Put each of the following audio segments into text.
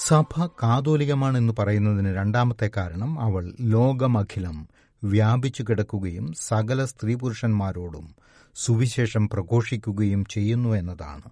സഭ കാതോലികമാണെന്ന് പറയുന്നതിന് രണ്ടാമത്തെ കാരണം അവൾ ലോകമഖിലം വ്യാപിച്ചു കിടക്കുകയും സകല സ്ത്രീ പുരുഷന്മാരോടും സുവിശേഷം പ്രഘോഷിക്കുകയും ചെയ്യുന്നു എന്നതാണ്.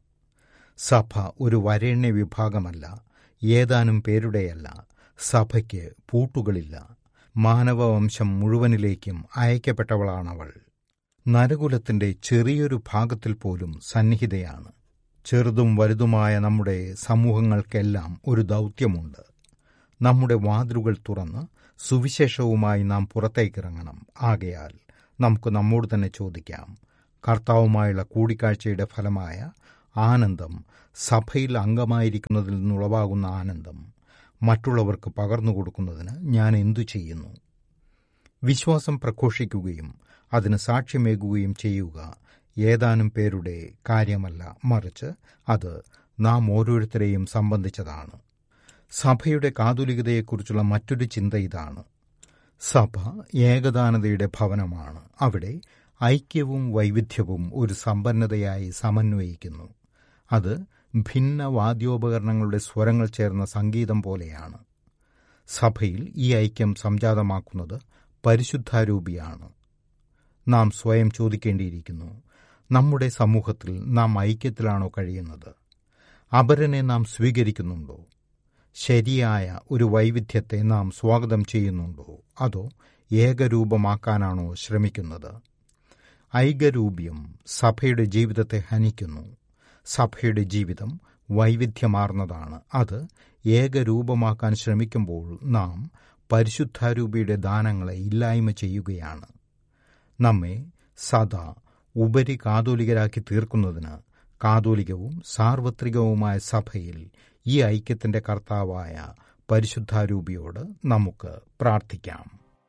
സഭ ഒരു വരേണ്യ വിഭാഗമല്ല, ഏതാനും പേരുടെയല്ല. സഭയ്ക്ക് പൂട്ടുകളില്ല. മാനവവംശം മുഴുവനിലേക്കും അയക്കപ്പെട്ടവളാണവൾ. നരകുലത്തിന്റെ ചെറിയൊരു ഭാഗത്തിൽ പോലും സന്നിഹിതയാണ്. ചെറുതും വലുതുമായ നമ്മുടെ സമൂഹങ്ങൾക്കെല്ലാം ഒരു ദൗത്യമുണ്ട്. നമ്മുടെ വാതിലുകൾ തുറന്ന് സുവിശേഷവുമായി നാം പുറത്തേക്കിറങ്ങണം. ആകയാൽ നമുക്ക് നമ്മോട് തന്നെ ചോദിക്കാം, കർത്താവുമായുള്ള കൂടിക്കാഴ്ചയുടെ ഫലമായ ആനന്ദം, സഭയിൽ അംഗമായിരിക്കുന്നതിൽ നിന്നുളവാകുന്ന ആനന്ദം മറ്റുള്ളവർക്ക് പകർന്നു കൊടുക്കുന്നതിന് ഞാൻ എന്തു ചെയ്യുന്നു? വിശ്വാസം പ്രഘോഷിക്കുകയും അതിന് സാക്ഷ്യമേകുകയും ചെയ്യുക ഏതാനും പേരുടെ കാര്യമല്ല, മറിച്ച് അത് നാം ഓരോരുത്തരെയും സംബന്ധിച്ചതാണ്. സഭയുടെ കാതോലികതയെക്കുറിച്ചുള്ള മറ്റൊരു ചിന്ത ഇതാണ്. സഭ ഏകദാനതയുടെ ഭവനമാണ്. അവിടെ ഐക്യവും വൈവിധ്യവും ഒരു സമ്പന്നതയായി സമന്വയിക്കുന്നു. അത് ഭിന്ന വാദ്യോപകരണങ്ങളുടെ സ്വരങ്ങൾ ചേർന്ന സംഗീതം പോലെയാണ്. സഭയിൽ ഈ ഐക്യം സംജാതമാക്കുന്നത് പരിശുദ്ധാരൂപിയാണ്. നാം സ്വയം ചോദിക്കേണ്ടിയിരിക്കുന്നു, നമ്മുടെ സമൂഹത്തിൽ നാം ഐക്യത്തിലാണോ കഴിയുന്നത്? അപരനെ നാം സ്വീകരിക്കുന്നുണ്ടോ? ശരിയായ ഒരു വൈവിധ്യത്തെ നാം സ്വാഗതം ചെയ്യുന്നുണ്ടോ? അതോ ഏകരൂപമാക്കാനാണോ ശ്രമിക്കുന്നത്? ഐകരൂപ്യം സഭയുടെ ജീവിതത്തെ ഹനിക്കുന്നു. സഭയുടെ ജീവിതം വൈവിധ്യമാർന്നതാണ്. അത് ഏകരൂപമാക്കാൻ ശ്രമിക്കുമ്പോൾ നാം പരിശുദ്ധാരൂപിയുടെ ദാനങ്ങളെ ഇല്ലായ്മ ചെയ്യുകയാണ്. നമ്മെ സദാ ഉപരി കാതോലികരാക്കി തീർക്കുന്നതിന് കാതോലികവും സാർവത്രികവുമായ സഭയിൽ ഈ ഐക്യത്തിന്റെ കർത്താവായ പരിശുദ്ധാരൂപിയോട് നമുക്ക് പ്രാർത്ഥിക്കാം.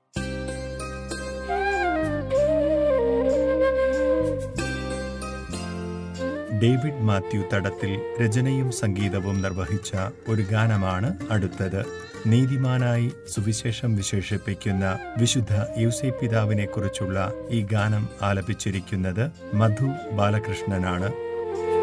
ഡേവിഡ് മാത്യു തടത്തിൽ രചനയും സംഗീതവും നിർവഹിച്ച ഒരു ഗാനമാണ് അടുത്തത്. നീതിമാനായി സുവിശേഷം വിശേഷിപ്പിക്കുന്ന വിശുദ്ധ യൂസേപ്പ് പിതാവിനെ കുറിച്ചുള്ള ഈ ഗാനം ആലപിച്ചിരിക്കുന്നത് മധു ബാലകൃഷ്ണനാണ്.